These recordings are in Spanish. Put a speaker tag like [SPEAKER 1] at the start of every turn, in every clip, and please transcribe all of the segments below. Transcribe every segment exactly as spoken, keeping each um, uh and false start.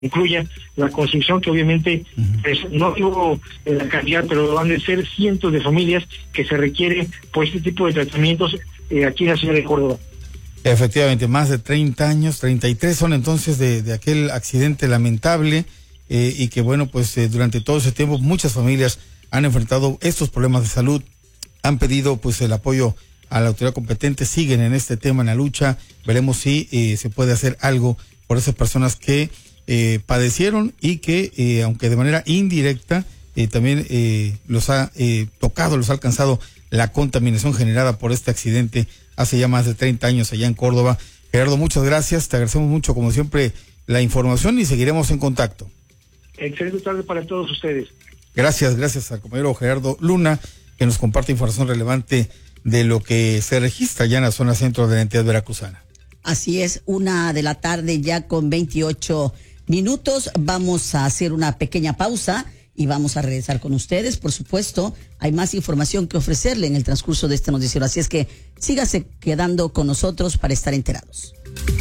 [SPEAKER 1] incluya la construcción, que obviamente uh-huh. pues, no digo eh, la cantidad, pero van a ser cientos de familias que se requiere por este tipo de tratamientos eh, aquí en la ciudad de Córdoba.
[SPEAKER 2] Efectivamente, más de treinta años, treinta y tres son entonces de, de aquel accidente lamentable eh, y que bueno, pues eh, durante todo ese tiempo muchas familias han enfrentado estos problemas de salud, han pedido pues el apoyo a la autoridad competente, siguen en este tema, en la lucha, veremos si eh, se puede hacer algo por esas personas que eh, padecieron y que eh, aunque de manera indirecta eh, también eh, los ha eh, tocado, los ha alcanzado la contaminación generada por este accidente hace ya más de treinta años allá en Córdoba. Gerardo, muchas gracias, te agradecemos mucho como siempre la información y seguiremos en contacto.
[SPEAKER 1] Excelente tarde para todos ustedes.
[SPEAKER 2] Gracias, gracias al compañero Gerardo Luna, que nos comparte información relevante de lo que se registra ya en la zona centro de la entidad veracruzana.
[SPEAKER 3] Así es, una de la tarde ya con veintiocho minutos. Vamos a hacer una pequeña pausa y vamos a regresar con ustedes. Por supuesto, hay más información que ofrecerle en el transcurso de este noticiero, así es que sígase quedando con nosotros para estar enterados.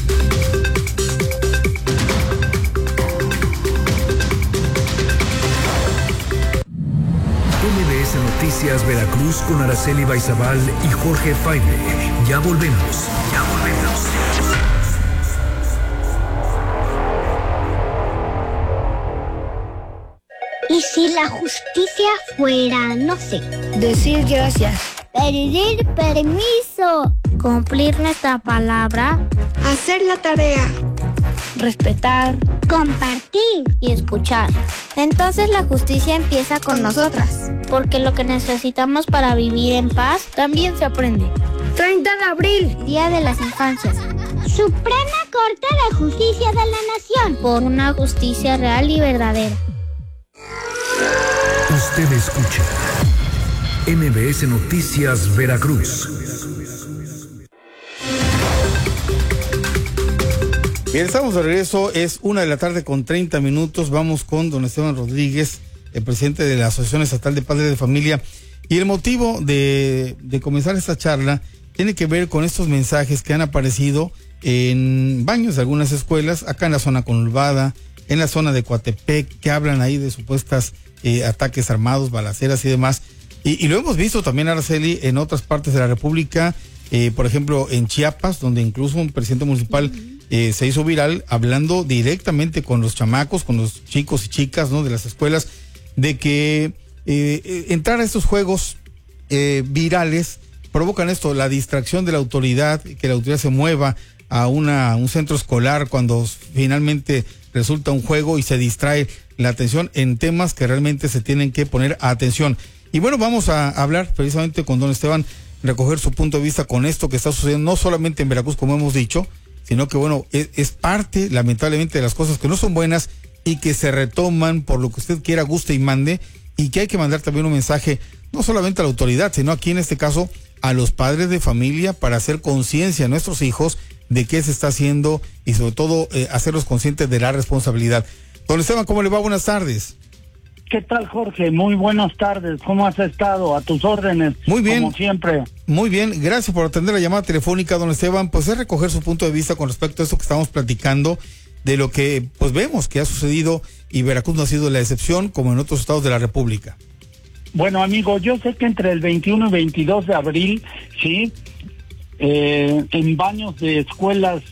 [SPEAKER 4] M B S Noticias Veracruz con Araceli Baizabal y Jorge Faible. Ya volvemos, ya volvemos.
[SPEAKER 5] ¿Y si la justicia fuera, no sé,
[SPEAKER 6] decir gracias,
[SPEAKER 5] pedir permiso,
[SPEAKER 6] cumplir nuestra palabra,
[SPEAKER 7] hacer la tarea,
[SPEAKER 6] respetar,
[SPEAKER 5] compartir
[SPEAKER 6] y escuchar? Entonces la justicia empieza con nosotras, porque lo que necesitamos para vivir en paz también se aprende.
[SPEAKER 7] treinta de abril,
[SPEAKER 6] Día de las Infancias.
[SPEAKER 5] Suprema Corte de Justicia de la Nación.
[SPEAKER 6] Por una justicia real y verdadera.
[SPEAKER 4] Usted escucha M B S Noticias Veracruz.
[SPEAKER 2] Bien, estamos de regreso, es una de la tarde con treinta minutos, vamos con don Esteban Rodríguez, el presidente de la Asociación Estatal de Padres de Familia, y el motivo de, de comenzar esta charla tiene que ver con estos mensajes que han aparecido en baños de algunas escuelas, acá en la zona conurbada, en la zona de Coatepec, que hablan ahí de supuestas eh, ataques armados, balaceras y demás, y, y lo hemos visto también, Araceli, en otras partes de la República, eh, por ejemplo en Chiapas, donde incluso un presidente municipal eh, se hizo viral hablando directamente con los chamacos, con los chicos y chicas, ¿no?, de las escuelas, de que eh, entrar a estos juegos eh, virales provocan esto, la distracción de la autoridad, que la autoridad se mueva a una un centro escolar cuando finalmente resulta un juego y se distrae la atención en temas que realmente se tienen que poner atención. Y bueno, vamos a hablar precisamente con don Esteban, recoger su punto de vista con esto que está sucediendo, no solamente en Veracruz, como hemos dicho, sino que bueno, es, es parte, lamentablemente, de las cosas que no son buenas y que se retoman por lo que usted quiera, guste y mande, y que hay que mandar también un mensaje, no solamente a la autoridad, sino aquí en este caso a los padres de familia, para hacer conciencia a nuestros hijos de qué se está haciendo y sobre todo eh, hacerlos conscientes de la responsabilidad. Don Esteban, ¿cómo le va? Buenas tardes.
[SPEAKER 8] ¿Qué tal, Jorge? Muy buenas tardes. ¿Cómo has estado? A tus órdenes.
[SPEAKER 2] Muy bien.
[SPEAKER 8] Como siempre.
[SPEAKER 2] Muy bien. Gracias por atender la llamada telefónica, don Esteban. Pues es recoger su punto de vista con respecto a esto que estamos platicando, de lo que pues vemos que ha sucedido, y Veracruz no ha sido la excepción, como en otros estados de la República.
[SPEAKER 8] Bueno, amigo, yo sé que entre el veintiuno y veintidós de abril, sí, eh, en baños de escuelas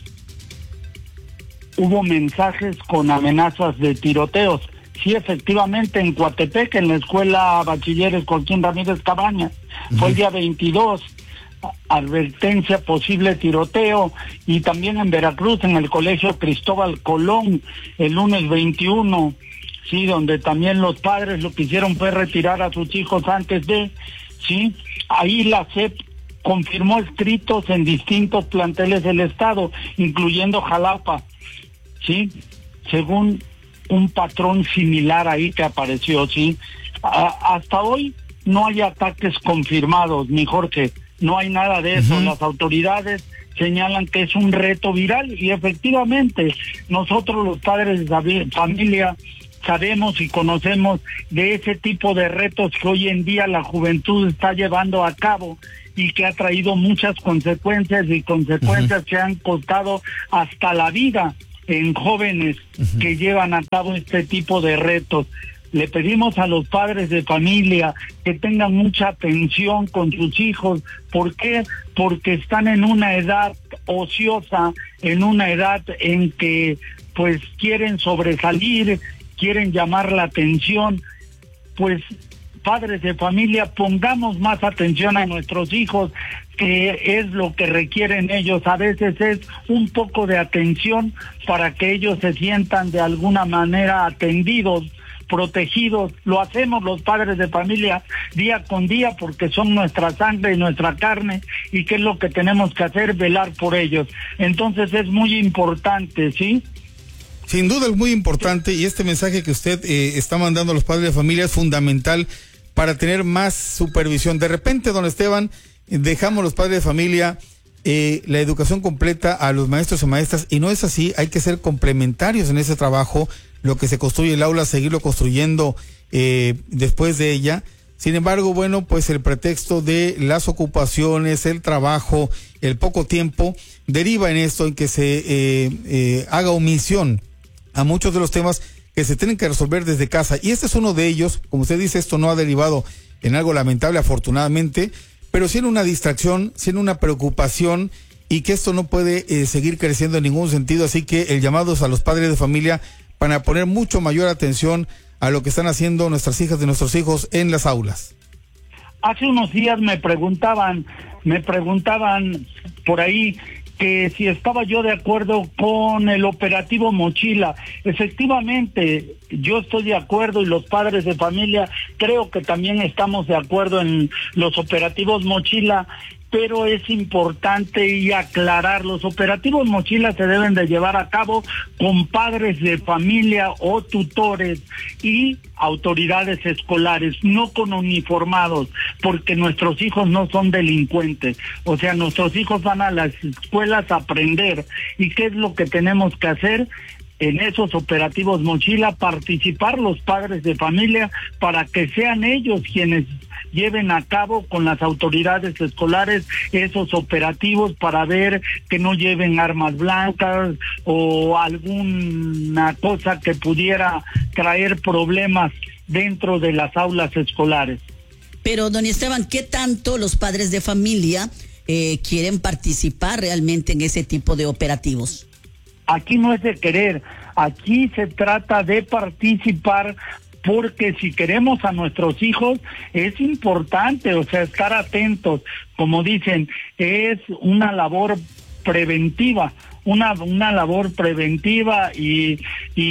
[SPEAKER 8] hubo mensajes con amenazas de tiroteos. Sí, efectivamente, en Coatepec, en la escuela Bachilleres Joaquín Ramírez Cabañas, uh-huh. fue el día veintidós, advertencia posible tiroteo, y también en Veracruz, en el colegio Cristóbal Colón, el lunes veintiuno, sí, donde también los padres lo que hicieron fue retirar a sus hijos antes de, sí, ahí la S E P confirmó escritos en distintos planteles del estado, incluyendo Jalapa, sí, según un patrón similar ahí que apareció, sí. A, hasta hoy no hay ataques confirmados, mi Jorge, no hay nada de eso. Uh-huh. Las autoridades señalan que es un reto viral, y efectivamente nosotros los padres de familia sabemos y conocemos de ese tipo de retos que hoy en día la juventud está llevando a cabo y que ha traído muchas consecuencias y consecuencias uh-huh. que han costado hasta la vida en jóvenes uh-huh. que llevan a cabo este tipo de retos. Le pedimos a los padres de familia que tengan mucha atención con sus hijos. ¿Por qué? Porque están en una edad ociosa, en una edad en que pues quieren sobresalir, quieren llamar la atención. Pues padres de familia, pongamos más atención a nuestros hijos, que es lo que requieren ellos. A veces es un poco de atención para que ellos se sientan de alguna manera atendidos, protegidos. Lo hacemos los padres de familia día con día porque son nuestra sangre y nuestra carne, y qué es lo que tenemos que hacer, velar por ellos. Entonces es muy importante, ¿sí?
[SPEAKER 2] Sin duda es muy importante, y este mensaje que usted eh, está mandando a los padres de familia es fundamental para tener más supervisión. De repente, don Esteban, dejamos los padres de familia eh, la educación completa a los maestros y maestras, y no es así. Hay que ser complementarios en ese trabajo. Lo que se construye el aula, seguirlo construyendo eh, después de ella. Sin embargo, bueno, pues el pretexto de las ocupaciones, el trabajo, el poco tiempo, deriva en esto, en que se eh, eh, haga omisión a muchos de los temas que se tienen que resolver desde casa. Y este es uno de ellos. Como usted dice, esto no ha derivado en algo lamentable, afortunadamente, pero sí en una distracción, sí en una preocupación, y que esto no puede eh, seguir creciendo en ningún sentido. Así que el llamado es a los padres de familia para poner mucho mayor atención a lo que están haciendo nuestras hijas y nuestros hijos en las aulas.
[SPEAKER 8] Hace unos días me preguntaban, me preguntaban por ahí que si estaba yo de acuerdo con el operativo Mochila. Efectivamente, yo estoy de acuerdo, y los padres de familia creo que también estamos de acuerdo en los operativos Mochila, pero es importante y aclarar, los operativos Mochila se deben de llevar a cabo con padres de familia o tutores y autoridades escolares, no con uniformados, porque nuestros hijos no son delincuentes. O sea, nuestros hijos van a las escuelas a aprender. ¿Y qué es lo que tenemos que hacer? En esos operativos Mochila, participar los padres de familia para que sean ellos quienes lleven a cabo con las autoridades escolares esos operativos, para ver que no lleven armas blancas o alguna cosa que pudiera traer problemas dentro de las aulas escolares.
[SPEAKER 3] Pero, don Esteban, ¿qué tanto los padres de familia eh, quieren participar realmente en ese tipo de operativos?
[SPEAKER 8] Aquí no es de querer, aquí se trata de participar, porque si queremos a nuestros hijos es importante, o sea, estar atentos. Como dicen, es una labor preventiva, una una labor preventiva y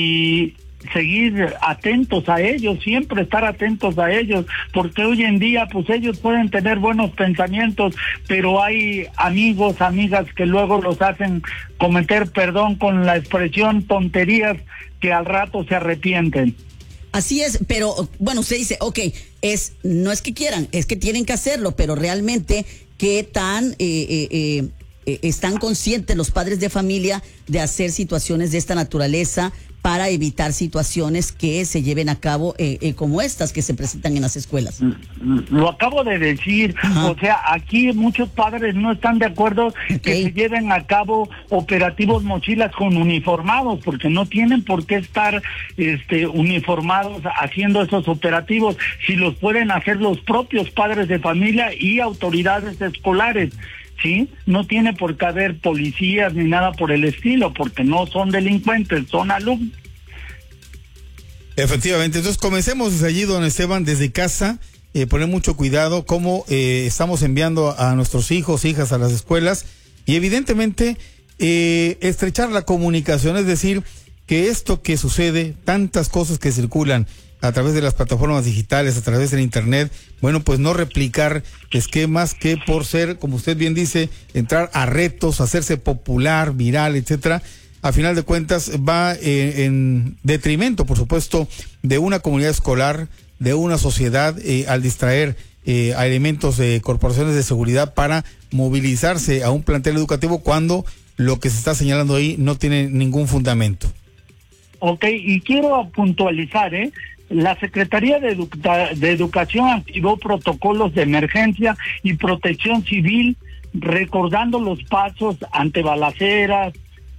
[SPEAKER 8] y seguir atentos a ellos, siempre estar atentos a ellos, porque hoy en día pues ellos pueden tener buenos pensamientos, pero hay amigos, amigas que luego los hacen cometer, perdón con la expresión, tonterías que al rato se arrepienten.
[SPEAKER 3] Así es, pero bueno, usted dice, ok, es, no es que quieran, es que tienen que hacerlo, pero realmente, ¿qué tan eh, eh, eh, eh, están conscientes los padres de familia de hacer situaciones de esta naturaleza para evitar situaciones que se lleven a cabo eh, eh, como estas que se presentan en las escuelas?
[SPEAKER 8] Lo acabo de decir. Ajá. O sea, aquí muchos padres no están de acuerdo okay. que se lleven a cabo operativos Mochilas con uniformados, porque no tienen por qué estar este, uniformados haciendo esos operativos, si los pueden hacer los propios padres de familia y autoridades escolares. ¿Sí? No tiene por qué haber policías ni nada por el estilo, porque no son delincuentes, son alumnos.
[SPEAKER 2] Efectivamente, entonces comencemos desde allí, don Esteban, desde casa, eh, poner mucho cuidado cómo eh, estamos enviando a nuestros hijos, hijas a las escuelas, y evidentemente eh, estrechar la comunicación, es decir, que esto que sucede, tantas cosas que circulan a través de las plataformas digitales, a través del internet, bueno, pues no replicar esquemas que por ser, como usted bien dice, entrar a retos, hacerse popular, viral, etcétera, a final de cuentas va eh, en detrimento, por supuesto, de una comunidad escolar, de una sociedad, eh, al distraer eh, a elementos de corporaciones de seguridad para movilizarse a un plantel educativo, cuando lo que se está señalando ahí no tiene ningún fundamento.
[SPEAKER 8] Ok, y quiero puntualizar, ¿eh? La Secretaría de, Edu- de Educación activó protocolos de emergencia y protección civil, recordando los pasos ante balaceras,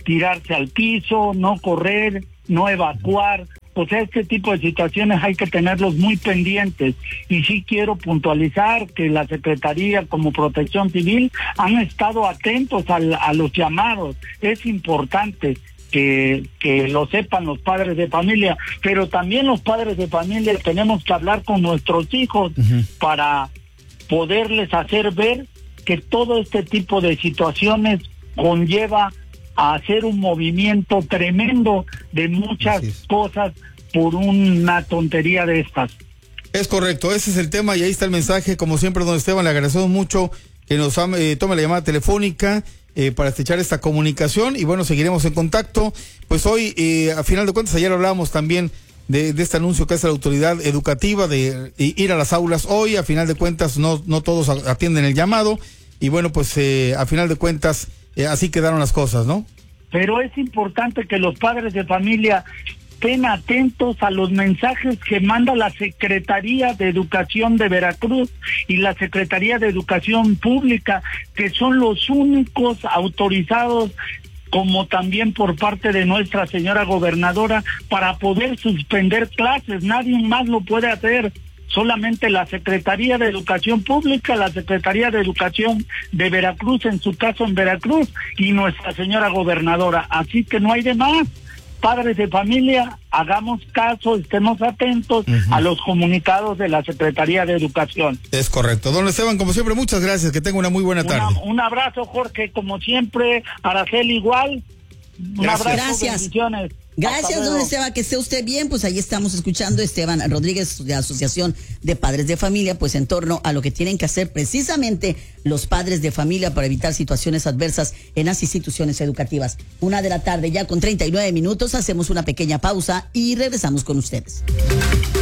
[SPEAKER 8] tirarse al piso, no correr, no evacuar. O sea, este tipo de situaciones hay que tenerlos muy pendientes. Y sí quiero puntualizar que la Secretaría como Protección Civil han estado atentos al, a los llamados. Es importante que, que lo sepan los padres de familia, pero también los padres de familia tenemos que hablar con nuestros hijos uh-huh. para poderles hacer ver que todo este tipo de situaciones conlleva a hacer un movimiento tremendo de muchas cosas por una tontería de estas.
[SPEAKER 2] Es correcto, ese es el tema y ahí está el mensaje. Como siempre, don Esteban, le agradecemos mucho que nos eh, tome la llamada telefónica eh, para estrechar esta comunicación y bueno, seguiremos en contacto. Pues hoy, eh, a final de cuentas, ayer hablábamos también de, de este anuncio que hace la autoridad educativa de, de ir a las aulas hoy. A final de cuentas, no, no todos atienden el llamado y bueno, pues eh, a final de cuentas, Eh, así quedaron las cosas, ¿no?
[SPEAKER 8] Pero es importante que los padres de familia estén atentos a los mensajes que manda la Secretaría de Educación de Veracruz y la Secretaría de Educación Pública, que son los únicos autorizados, como también por parte de nuestra señora gobernadora, para poder suspender clases. Nadie más lo puede hacer. Solamente la Secretaría de Educación Pública, la Secretaría de Educación de Veracruz, en su caso en Veracruz, y nuestra señora gobernadora. Así que no hay de más. Padres de familia, hagamos caso, estemos atentos uh-huh. a los comunicados de la Secretaría de Educación.
[SPEAKER 2] Es correcto. Don Esteban, como siempre, muchas gracias. Que tenga una muy buena tarde.
[SPEAKER 8] Una, un abrazo, Jorge, como siempre. Araceli, igual. Un
[SPEAKER 3] gracias.
[SPEAKER 8] abrazo,
[SPEAKER 3] gracias.
[SPEAKER 8] bendiciones.
[SPEAKER 3] Gracias, don Esteban, que esté usted bien. Pues ahí estamos escuchando a Esteban Rodríguez de Asociación de Padres de Familia, pues en torno a lo que tienen que hacer precisamente los padres de familia para evitar situaciones adversas en las instituciones educativas. Una de la tarde, ya con treinta y nueve minutos, hacemos una pequeña pausa y regresamos con ustedes.